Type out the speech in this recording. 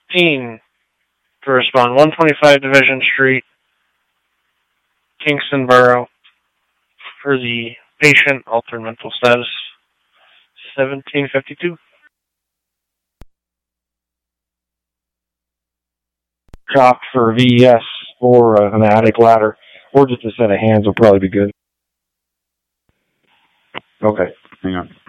15 to respond. 125 Division Street, Kingston Borough, for the patient, altered mental status, 1752. Cop for VES or an attic ladder, or just a set of hands will probably be good. Okay, hang on.